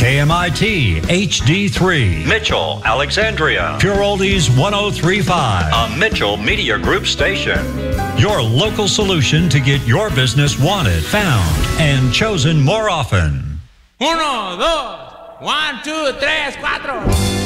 KMIT HD3, Mitchell, Alexandria, Pure Oldies 1035, a Mitchell Media Group station. Your local solution to get your business wanted, found, and chosen more often. 1, 2, 1, 2, 3, 4.